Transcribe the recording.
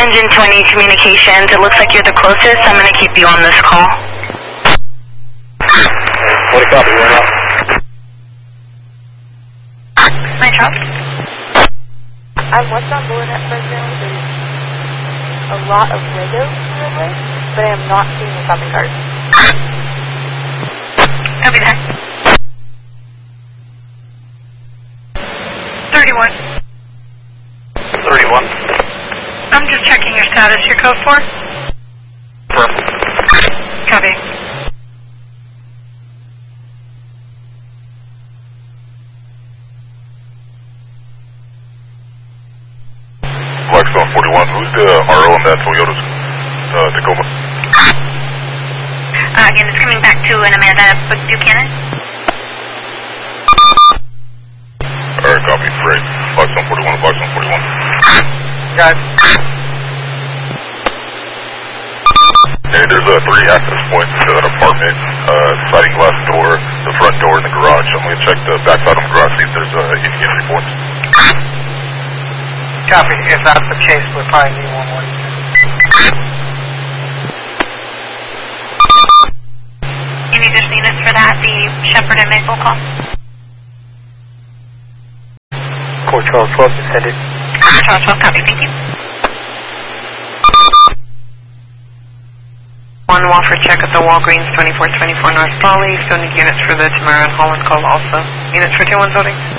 Engine 20 Communications. It looks like you're the closest. I'm going to keep you on this call. What a copy, we're up. My job? I was on board at Fresno. There's a lot of windows in the way, but I am not seeing the shopping cart. I'll be there. 31. 31. I'm just checking your status. Your code 4? Firm. Copy. Blackstone 41, who's the RO on that Toyota Tacoma? Again, it's coming back to an Amanda Buchanan. Alright, copy, freight. Blackstone 41, Blackstone 41. Guys. Hey, there's 3 access points to that apartment, sliding glass door, the front door, and the garage. I'm going to check the back side of the garage, see if there's any entry points. Copy. If that's the case, we'll probably need one more. You need just units for that, the Shepherd and Maple call? Core Charles 12 is headed. Charles 12, copy, thank you. One Walford check at the Walgreens, 2424 North Raleigh. Still need units for the Tamara and Holland call also. Units for 2-1 voting.